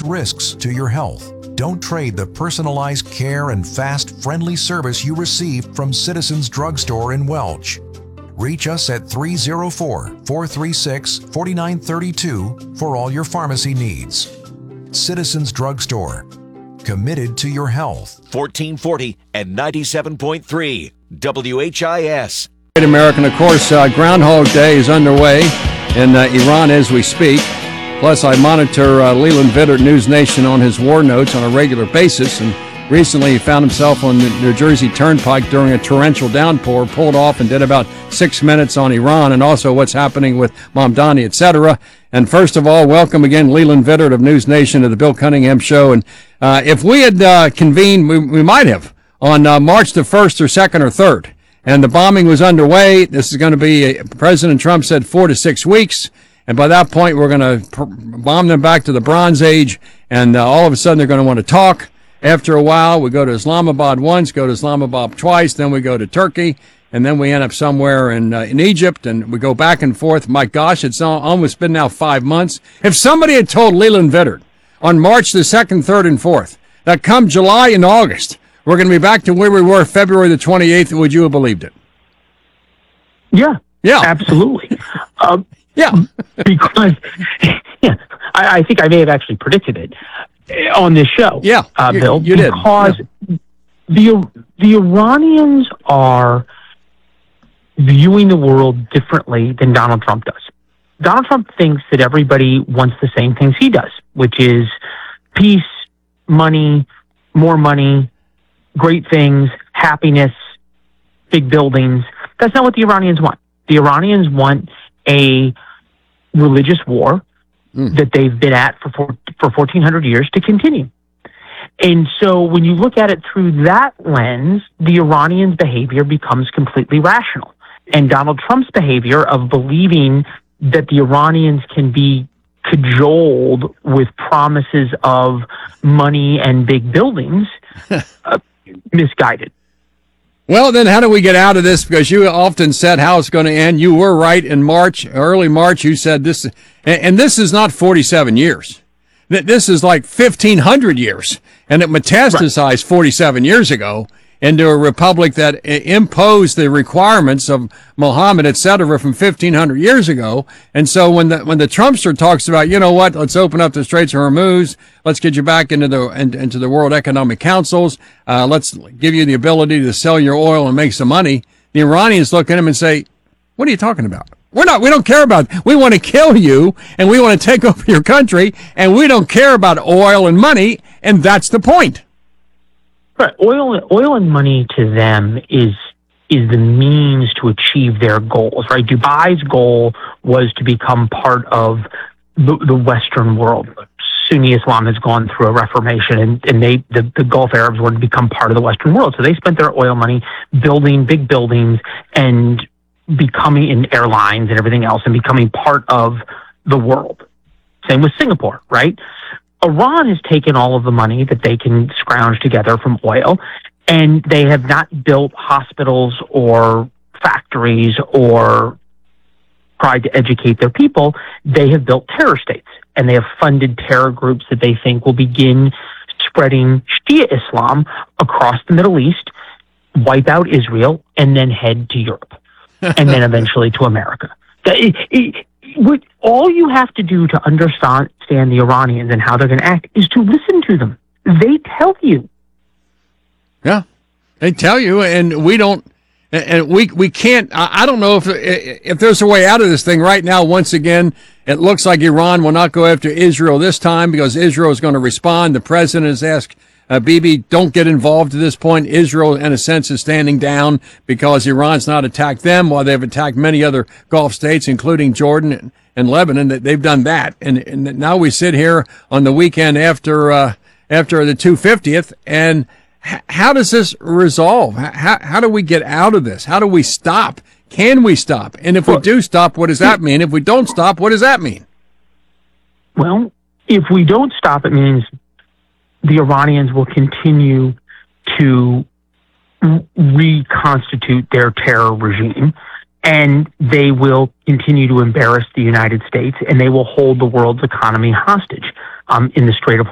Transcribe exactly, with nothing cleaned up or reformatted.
risks to your health. Don't trade the personalized care and fast, friendly service you receive from Citizens Drugstore in Welch. Reach us at three oh four, four three six, four nine three two for all your pharmacy needs. Citizens Drugstore, committed to your health. fourteen forty and ninety-seven point three W H I S. Great American, of course, uh, Groundhog Day is underway in uh, Iran as we speak. Plus, I monitor uh, Leland Vittert, News Nation, on his war notes on a regular basis, and recently he found himself on the New Jersey Turnpike during a torrential downpour, pulled off and did about six minutes on Iran and also what's happening with Mamdani, et cetera. And first of all, welcome again, Leland Vittert of News Nation, to the Bill Cunningham Show. And uh, if we had uh, convened, we, we might have, on uh, March the first or second or third, and the bombing was underway, this is going to be, uh, President Trump said four to six weeks. And by that point, we're going to pr- bomb them back to the Bronze Age, and uh, all of a sudden they're going to want to talk. After a while, we go to Islamabad once, go to Islamabad twice, then we go to Turkey, and then we end up somewhere in uh, in Egypt, and we go back and forth. My gosh, it's almost been now five months. If somebody had told Leland Vittert on March the second, third, and fourth that come July and August, we're going to be back to where we were February the twenty-eighth, would you have believed it? Yeah. Yeah. Absolutely. um, Yeah. because yeah, I, I think I may have actually predicted it on this show. Yeah, uh, you, Bill. you did. Because yeah. the the Iranians are viewing the world differently than Donald Trump does. Donald Trump thinks that everybody wants the same things he does, which is peace, money, more money, great things, happiness, big buildings. That's not what the Iranians want. The Iranians want a religious war mm. that they've been at for four, for fourteen hundred years to continue. And so when you look at it through that lens, the Iranians' behavior becomes completely rational. And Donald Trump's behavior of believing that the Iranians can be cajoled with promises of money and big buildings, uh, misguided. Well, then how do we get out of this? Because you often said how it's going to end. You were right in March, early March. You said this, and this is not forty-seven years. This is like fifteen hundred years. And it metastasized right. forty-seven years ago into a republic that imposed the requirements of Muhammad, et cetera, from fifteen hundred years ago. And so when the when the Trumpster talks about, you know what, let's open up the Straits of Hormuz, let's get you back into the into the World Economic Councils, uh, let's give you the ability to sell your oil and make some money, the Iranians look at him and say, what are you talking about? We're not, we don't care about, we want to kill you and we want to take over your country and we don't care about oil and money, and that's the point. Right. Oil, oil and money to them is is the means to achieve their goals, right? Dubai's goal was to become part of the, the Western world. Sunni Islam has gone through a reformation, and, and they the, the Gulf Arabs wanted to become part of the Western world. So they spent their oil money building big buildings and becoming in airlines and everything else and becoming part of the world. Same with Singapore, right? Iran has taken all of the money that they can scrounge together from oil, and they have not built hospitals or factories or tried to educate their people. They have built terror states, and they have funded terror groups that they think will begin spreading Shia Islam across the Middle East, wipe out Israel, and then head to Europe, and then eventually to America. It, it, What, all you have to do to understand the Iranians and how they're going to act is to listen to them. They tell you. Yeah, they tell you, and we don't, and we we can't. I don't know if if there's a way out of this thing right now. Once again, it looks like Iran will not go after Israel this time because Israel is going to respond. The president has asked Uh, Bibi, don't get involved at this point. Israel, in a sense, is standing down because Iran's not attacked them while they've attacked many other Gulf states, including Jordan and, and Lebanon. They've done that. And, and now we sit here on the weekend after uh, after the two hundred fiftieth, and h- how does this resolve? How, how do we get out of this? How do we stop? Can we stop? And if we do stop, what does that mean? If we don't stop, what does that mean? Well, if we don't stop, it means the Iranians will continue to reconstitute their terror regime, and they will continue to embarrass the United States, and they will hold the world's economy hostage um, in the Strait of